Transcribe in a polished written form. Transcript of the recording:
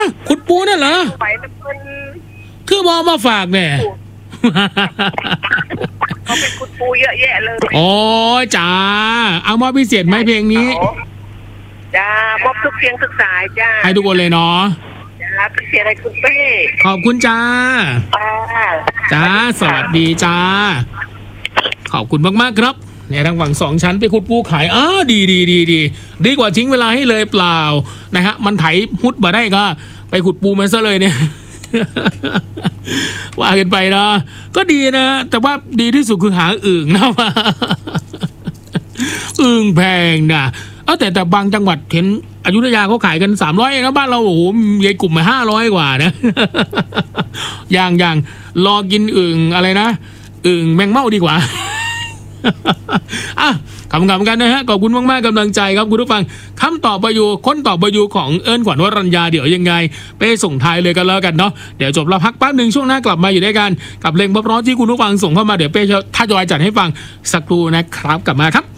ขุดปูนั่นเหรอไปน้ำเพิ่นคือบอกมาฝากแน่เขาเป็นขุดปูเยอะแยะเลยโอ้จ้าเอามาพิเศษไหมเพลงนี้จ้ามอบทุกเสียงทุกสายจ้าให้ทุกคนเลยเนาะจ้าพิเศษให้คุณเป้ขอบคุณจ้าจ้าสวัสดีจ้าขอบคุณมากๆครับเนี่ยทางฝั่ง2 ชั้นไปขุดปูขายดีกว่าทิ้งเวลาให้เลยเปล่านะฮะมันไถพุดมาได้ก็ไปขุดปูมาซะเลยเนี่ย ว่ากันไปนะก็ดีนะแต่ว่าดีที่สุดคือหาอึ่งนะว่า อึ่งแพงนะแต่บางจังหวัดเห็นอยุธยาเขาขายกัน300นะบ้านเราโอ้โหใหญ่กลุ่มมา500กว่านะ อย่างรอกินอึ่งอะไรนะอึ่งแมงเม่าดีกว่า ขำกันนะฮะขอบคุณมากๆกำลังใจครับคุณผู้ฟังคำตอบประโยคค้นตอบประโยคของเอิญขวัญวรัญญาเดี๋ยวยังไงไปส่งท้ายเลยกันแล้วกันเนาะเดี๋ยวจบแล้วพักแป๊บนึงช่วงหน้ากลับมาอยู่ด้วยกันกับเพลงเพราะๆที่คุณผู้ฟังส่งเข้ามาเดี๋ยวเป้ถ้าจอยจัดให้ฟังสักครู่นะครับกลับมาครับ